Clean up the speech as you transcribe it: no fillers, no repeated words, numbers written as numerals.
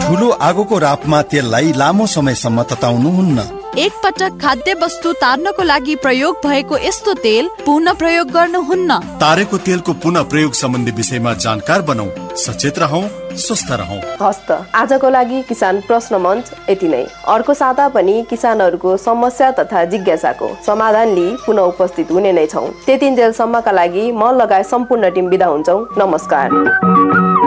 ठूलो आगोको रापमा तेललाई लामो समयसम्म तताउनुहुन्न। एक पटक खाद्य वस्तु तार्नको लागि प्रयोग भएको यस्तो तेल पुनः प्रयोग गर्नुहुन्न। तारेको तेलको पुनः प्रयोग सम्बन्धी विषयमा जानकार बनौं, सचेत रहौं, स्वस्थ रहौं। हस्त आजको लागि किसान प्रश्न मञ्च यति नै। अर्को साता पनि किसानहरूको समस्या तथा जिज्ञासाको समाधान लिई पुनः उपस्थित हुने नै छौं। त्यतिन्जेलसम्मका लागि म लगायत सम्पूर्ण टिम बिदा हुन्छौं। नमस्कार।